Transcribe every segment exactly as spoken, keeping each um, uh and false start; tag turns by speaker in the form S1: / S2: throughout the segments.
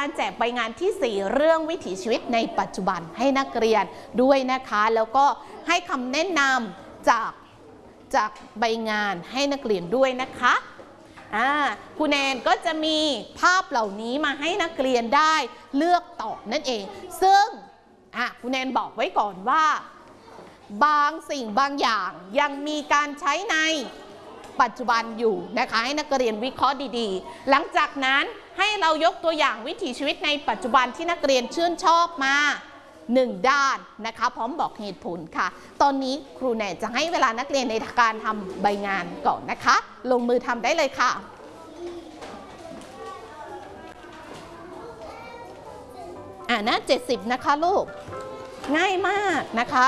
S1: การแจกใบงานที่สี่เรื่องวิถีชีวิตในปัจจุบันให้นักเรียนด้วยนะคะแล้วก็ให้คำแนะนำจากจากใบงานให้นักเรียนด้วยนะคะครูแนนก็จะมีภาพเหล่านี้มาให้นักเรียนได้เลือกตอบนั่นเองซึ่งครูแนนบอกไว้ก่อนว่าบางสิ่งบางอย่างยังมีการใช้ในปัจจุบันอยู่นะคะให้นักเรียนวิเคราะห์ดีๆหลังจากนั้นให้เรายกตัวอย่างวิถีชีวิตในปัจจุบันที่นักเรียนชื่นชอบมาหนึ่งด้านนะคะพร้อมบอกเหตุผลค่ะตอนนี้ครูแนนจะให้เวลานักเรียนในการทำใบงานก่อนนะคะลงมือทำได้เลยค่ะอ่าหน้าเจ็ดสิบนะคะลูกง่ายมากนะคะ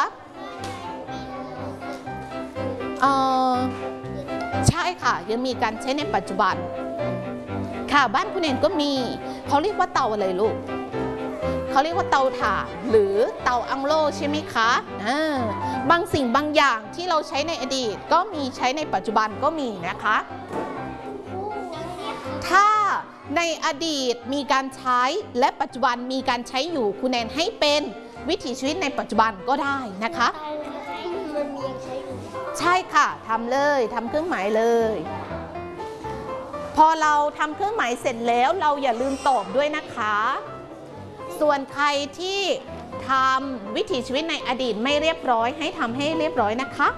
S1: เออใช่ค่ะยังมีการใช้ในปัจจุบันค่ะบ้านคุณเองก็มีเขาเรียกว่าเตาอะไรลูกเขาเรียกว่าเตาถ่านหรือเตาอังโลใช่ไหมคะบางสิ่งบางอย่างที่เราใช้ในอดีตก็มีใช้ในปัจจุบันก็มีนะคะถ้าในอดีตมีการใช้และปัจจุบันมีการใช้อยู่คุณแนนให้เป็นวิถีชีวิตในปัจจุบันก็ได้นะคะใช่ค่ะทำเลยทำเครื่องหมายเลยพอเราทำเครื่องหมายเสร็จแล้วเราอย่าลืมตอบด้วยนะคะส่วนใครที่ทำวิถีชีวิตในอดีตไม่เรียบร้อยให้ทำให้เรียบร้อยนะคะ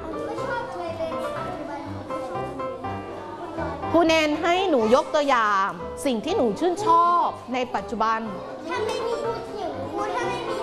S1: ครูแนนให้หนูยกตัวอย่างสิ่งที่หนูชื่นชอบในปัจจุบันถ้าไม่มีพูดถึงพูดถ้าไม่มี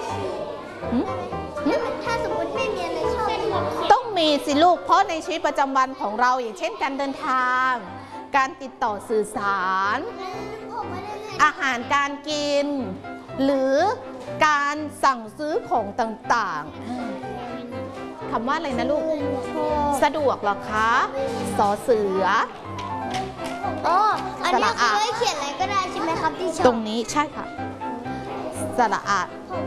S1: ถ้าสมมติไม่มีอะไรชอบต้องมีสิลูกเพราะในชีวิตประจำวันของเราอย่างเช่นการเดินทางการติดต่อสื่อสารอาหารการกินหรือการสั่งซื้อของต่างๆคำว่าอะไรนะลูกสะดวกหรอคะสอเสืออ๋ออันนี้คือให้เขียนอะไรก็ได้ใช่ไหมครับที่ชอบตรงนี้ใช่ค่ะสระอะ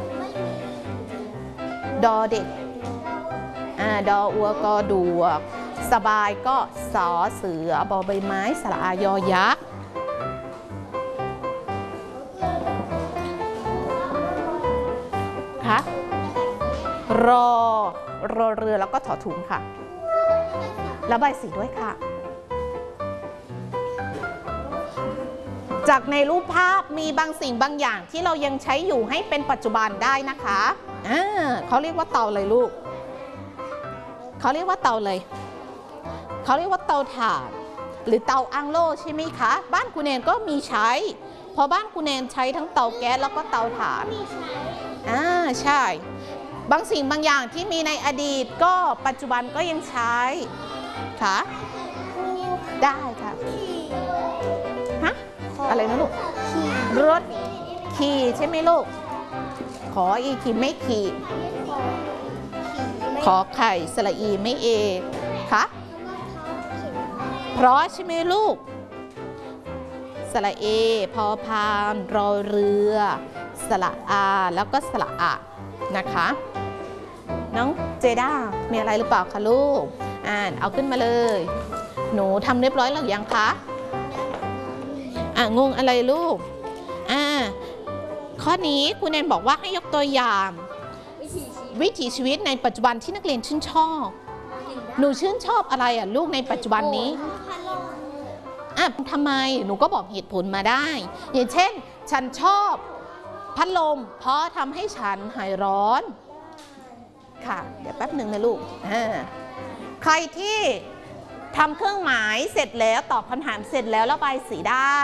S1: ดอเด็กอ่าดออัวกอดวกสบายก็สอเสือบอใบไม้สระอายอยักษ์ค่ะรอรอเรือแล้วก็ถอถุงค่ะระบายสีด้วยค่ะจากในรูปภาพมีบางสิ่งบางอย่างที่เรายังใช้อยู่ให้เป็นปัจจุบันได้นะคะอ่าเขาเรียกว่าเตาเลยลูกเขาเรียกว่าเตาเลยเขาเรียกว่าเตาถ่านหรือเตาอังโลใช่ไหมคะบ้านคุณเนนก็มีใช้เพราะบ้านคุณเนนใช้ทั้งเตาแก๊สแล้วก็เตาถ่านอ่าใช่บางสิ่งบางอย่างที่มีในอดีตก็ปัจจุบันก็ยังใช้ค่ะได้ค่ะฮะอะไรนะลูกรถขี่ใช่ไหมลูกขออีขี่ไม่ขี่ขอไข่สระอีไม่เอค่ะเพราะใช่ไหมลูกสระเอพอพานรอเรือสระอาแล้วก็สระอะนะคะน้องเจด้ามีอะไรหรือเปล่าคะลูกอ่านเอาขึ้นมาเลยหนูทำเรียบร้อยหรือยังคะอ่างงอะไรลูกอ่าข้อนี้ครูแนนบอกว่าให้ยกตัวอย่างวิถีชีวิตในปัจจุบันที่นักเรียนชื่นชอบหนูชื่นชอบอะไรอ่ะลูกในปัจจุบันนี้อ่ะทำไมหนูก็บอกเหตุผลมาได้อย่างเช่นฉันชอบพัดลมเพราะทำให้ฉันหายร้อนค่ะเดี๋ยวแป๊บหนึ่งนะลูกอ่าใครที่ทำเครื่องหมายเสร็จแล้วตอบคำถามเสร็จแล้วระบายสีได้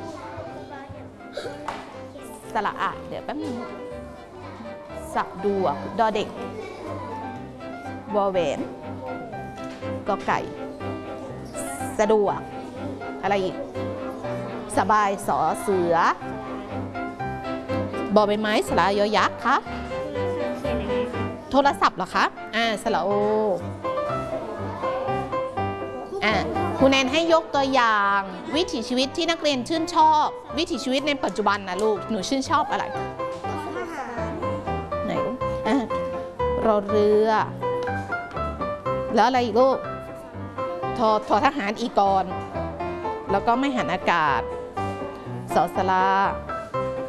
S1: สระอะเดี๋ยวแป๊บนึงสะดวกดอเด็กวอแหวนกอไก่สะดวกอะไรอีกสบายสอเสือบอใบไม้สระยอยักษ์คะโทรศัพท์เหรอคะอ่าสระโออ่าครูแนนให้ยกตัวอย่างวิถีชีวิตที่นักเรียนชื่นชอบวิถีชีวิตในปัจจุบันนะลูกหนูชื่นชอบอะไรไหนอ่ารอเรือแล้วอะไรอีกลูกทอทอทหารอีกรแล้วก็ไม่หันอากาศสอสลา